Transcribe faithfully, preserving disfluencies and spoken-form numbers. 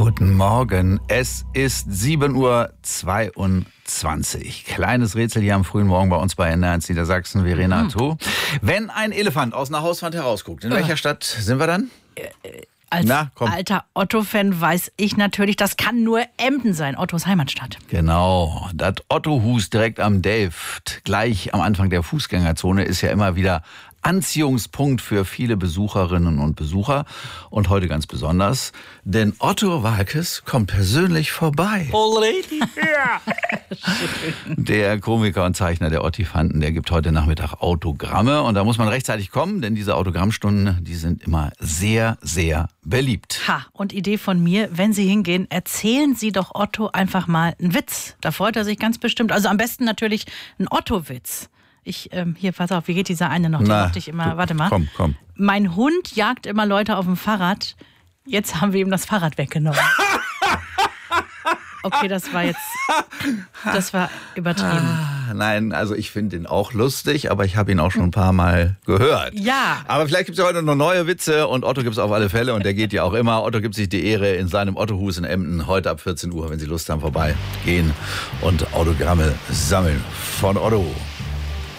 Guten Morgen, es ist sieben Uhr zweiundzwanzig. Kleines Rätsel hier am frühen Morgen bei uns bei N eins Niedersachsen. Verena, tu. Wenn ein Elefant aus einer Hauswand herausguckt, in welcher Stadt sind wir dann? Als Na, komm. alter Otto-Fan weiß ich natürlich, das kann nur Emden sein, Ottos Heimatstadt. Genau, das Ottohus direkt am Delft, gleich am Anfang der Fußgängerzone, ist ja immer wieder Anziehungspunkt für viele Besucherinnen und Besucher. Und heute ganz besonders, denn Otto Waalkes kommt persönlich vorbei. Already? Ja. Der Komiker und Zeichner der Ottifanten, der gibt heute Nachmittag Autogramme. Und da muss man rechtzeitig kommen, denn diese Autogrammstunden, die sind immer sehr, sehr beliebt. Ha, und Idee von mir, wenn Sie hingehen, erzählen Sie doch Otto einfach mal einen Witz. Da freut er sich ganz bestimmt. Also am besten natürlich einen Otto-Witz. Ich, ähm, hier, pass auf, wie geht dieser eine noch? Den Na, mochte ich immer, warte mal. Komm, komm. Mein Hund jagt immer Leute auf dem Fahrrad. Jetzt haben wir ihm das Fahrrad weggenommen. Okay, das war jetzt, das war übertrieben. Nein, also ich finde ihn auch lustig, aber ich habe ihn auch schon ein paar Mal gehört. Ja. Aber vielleicht gibt es ja heute noch neue Witze und Otto gibt es auf alle Fälle und der geht ja auch immer. Otto gibt sich die Ehre in seinem Ottohus in Emden heute ab vierzehn Uhr, wenn Sie Lust haben, vorbeigehen und Autogramme sammeln von Otto.